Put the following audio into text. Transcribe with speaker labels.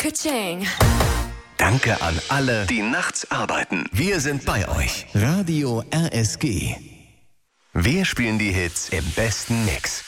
Speaker 1: Ka-ching.
Speaker 2: Danke an alle, die nachts arbeiten. Wir sind bei euch. Radio RSG. Wir spielen die Hits im besten Mix.